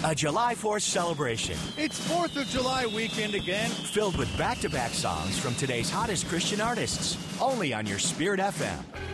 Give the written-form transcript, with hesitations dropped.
A July 4th celebration It's 4th of July weekend again. filled with back-to-back songs from today's hottest Christian artists. Only on your Spirit FM.